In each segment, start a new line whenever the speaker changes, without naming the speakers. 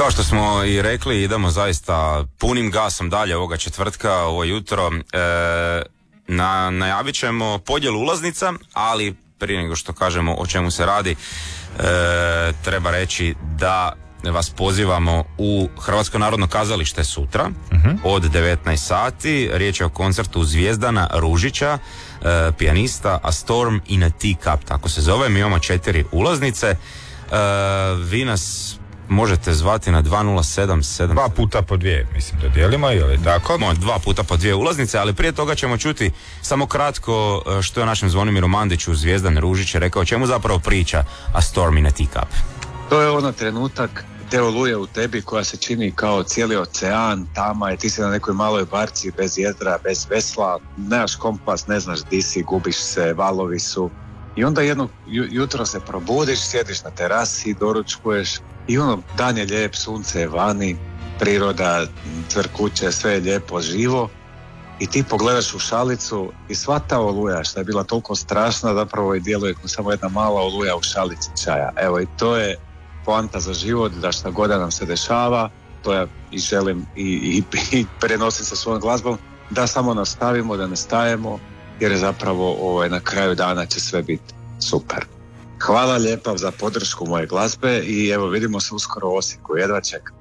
Kao što smo i rekli, idemo zaista punim gasom dalje ovoga četvrtka, ovo jutro. Najavit ćemo podjelu ulaznica, ali prije nego što kažemo o čemu se radi, treba reći da vas pozivamo u Hrvatsko narodno kazalište sutra od 19 sati. Riječ je o koncertu Zvijezdana Ružića, pijanista A Storm in a Teacup, tako se zove. Mi imamo 4 ulaznice. Vi nas možete zvati na 2077.
2 puta po 2, mislim da dijelimo, ili tako?
2 puta po 2 ulaznice, ali prije toga ćemo čuti samo kratko što je našem Zvonimiru Mandiću Zvijezdan Ružić rekao, o čemu zapravo priča A Storm in a Teacup.
To je ono trenutak te oluje u tebi koja se čini kao cijeli ocean, tama je, ti si na nekoj maloj barci bez jedra, bez vesla, nemaš kompas, ne znaš di si, gubiš se, valovi su. I onda jednog jutro se probudiš, sjediš na terasi, doručkuješ i ono, dan je lijep, sunce je vani, priroda cvrkuće, sve je lijepo, živo i ti pogledaš u šalicu i sva ta oluja što je bila toliko strašna zapravo i djeluje kao samo jedna mala oluja u šalici čaja. Evo i to je poanta za život, da šta god nam se dešava, to ja i želim i prenosim sa svojom glazbom, da samo nastavimo, da ne stajemo, jer je zapravo na kraju dana će sve biti super. Hvala lijepa za podršku moje glazbe i evo vidimo se uskoro u Osijeku, jedva čekam.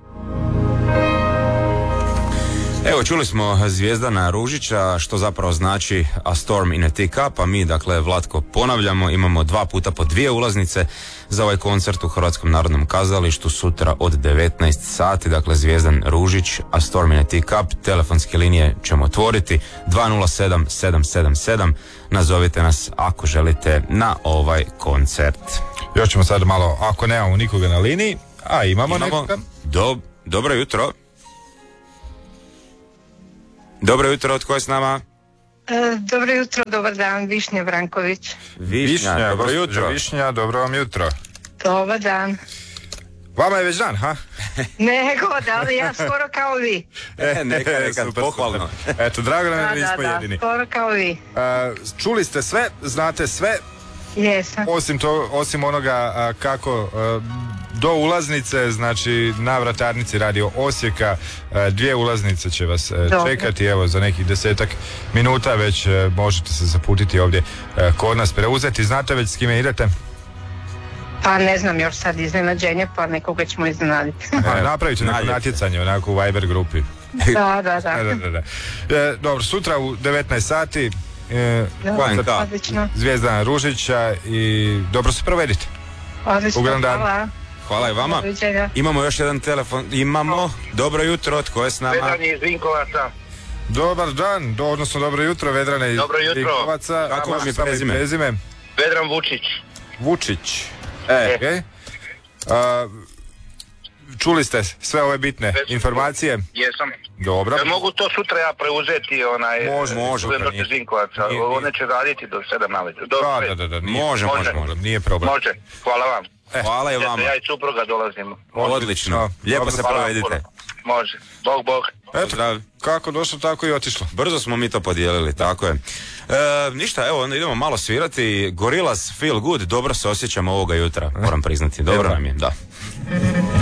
Evo, čuli smo Zvijezdana Ružića, što zapravo znači A Storm in a Teacup, a mi, dakle, Vlatko, ponavljamo, imamo 2 puta po 2 ulaznice za ovaj koncert u Hrvatskom narodnom kazalištu sutra od 19 sati, dakle, Zviezdan Ružić, A Storm in a Teacup, telefonske linije ćemo otvoriti, 207-777, nazovite nas ako želite na ovaj koncert.
Još ćemo sad malo, ako nemamo nikoga na liniji, a imamo nekoga.
Dobro jutro. Dobro jutro, tko je s nama?
Dobro jutro, dobar dan, Višnja Branković.
Višnja, dobro jutro.
Višnja, dobro vam jutro.
Dobar dan.
Vama je već dan, ha?
Nego, da li ja skoro kao vi.
Neka, pohvalno.
Eto, drago nam je da nismo jedini.
Skoro kao vi.
Čuli ste sve, znate sve.
Jesam.
Osim onoga kako do ulaznice, znači na Vratarnici Radio Osijeka, 2 ulaznice će vas čekati, evo za nekih 10-ak minuta već možete se zaputiti ovdje kod nas, preuzeti. Znate već s kime idete?
Pa ne znam još sad iznenađenje, pa nekoga ćemo iznenaditi.
Napravit će neko natjecanje onako u Viber grupi.
Da.
Dobro, sutra u 19 sati
odlično.
Zvijezdana Ružića i dobro se provedite.
Odlično,
hvala.
Hvala i vama. Imamo još jedan telefon. Dobro jutro, tko je s nama?
Vedran iz Vinkovaca.
Dobar dan, odnosno dobro jutro, Vedrane iz Vinkovaca.
Kako vam je prezime?
Vedran
Vučić. Čuli ste sve ove bitne informacije?
Jesam.
Dobro.
Mogu to sutra ja preuzeti
Može.
iz Vinkovaca. One će raditi do 7 navečer.
Da. Može. Nije problem.
Može. Hvala vam.
Hvala i vama.
Ja i supruga dolazimo.
Odlično. Lijepo se provedite.
Može. Bog.
Eto, kako došlo, tako i otišlo.
Brzo smo mi to podijelili, tako je. Ništa, evo, onda idemo malo svirati. Gorillaz Feel Good, dobro se osjećamo ovoga jutra, moram priznati. Dobro nam je, da.